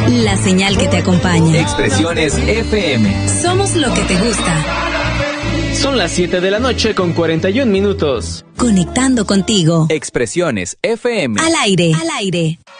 La señal que te acompaña. Expresiones FM. Somos lo que te gusta. Son las 7 de la noche con 41 minutos. Conectando contigo. Expresiones FM. Al aire. Al aire.